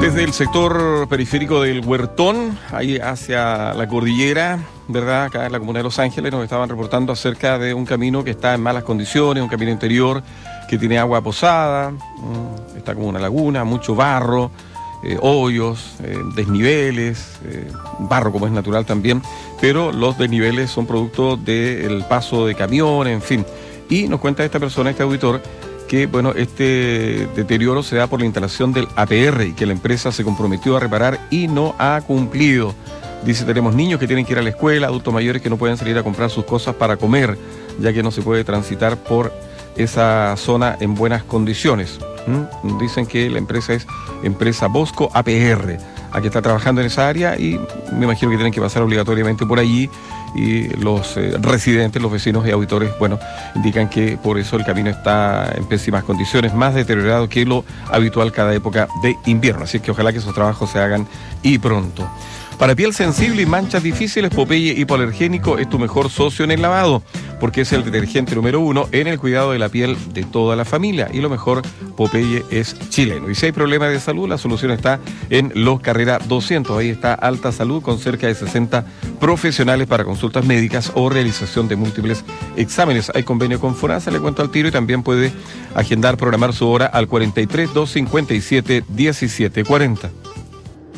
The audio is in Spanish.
Desde el sector periférico del Huertón, ahí hacia la cordillera, ¿verdad? Acá en la comuna de Los Ángeles nos estaban reportando acerca de un camino que está en malas condiciones, un camino interior que tiene agua posada, está como una laguna, mucho barro, hoyos, desniveles, barro como es natural también, pero los desniveles son producto del paso de camiones, en fin. Y nos cuenta esta persona, este auditor, que bueno, este deterioro se da por la instalación del APR y que la empresa se comprometió a reparar y no ha cumplido. Dice, tenemos niños que tienen que ir a la escuela, adultos mayores que no pueden salir a comprar sus cosas para comer, ya que no se puede transitar por esa zona en buenas condiciones. Dicen que la empresa es Empresa Bosco APR, aquí está trabajando en esa área y me imagino que tienen que pasar obligatoriamente por allí. Y los residentes, los vecinos y auditores, bueno, indican que por eso el camino está en pésimas condiciones, más deteriorado que lo habitual cada época de invierno. Así que ojalá que esos trabajos se hagan y pronto. Para piel sensible y manchas difíciles, Popeye Hipoalergénico es tu mejor socio en el lavado, porque es el detergente número 1 en el cuidado de la piel de toda la familia. Y lo mejor, Popeye es chileno. Y si hay problemas de salud, la solución está en Los Carrera 200. Ahí está Alta Salud, con cerca de 60 profesionales para consultas médicas o realización de múltiples exámenes. Hay convenio con FONASA, le cuento al tiro, y también puede agendar, programar su hora al 43 257 1740.